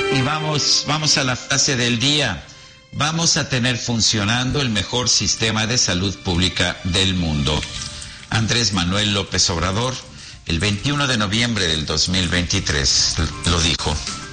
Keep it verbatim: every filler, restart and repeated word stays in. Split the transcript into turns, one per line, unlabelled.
Y vamos, vamos a la frase del día. Vamos a tener funcionando el mejor sistema de salud pública del mundo. Andrés Manuel López Obrador, el veintiuno de noviembre del dos mil veintitrés, lo dijo.